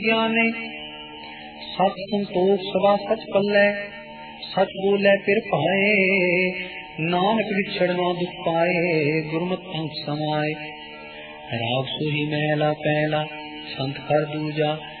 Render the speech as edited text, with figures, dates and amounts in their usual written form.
ज्ञाने सत संतोष सदा सच पल्लै, सच बोले फिर पाए, नानक विछड़ ना दुख पाए, गुरमत अंग समाए। राग सोही महला पहला, संत कर दूजा,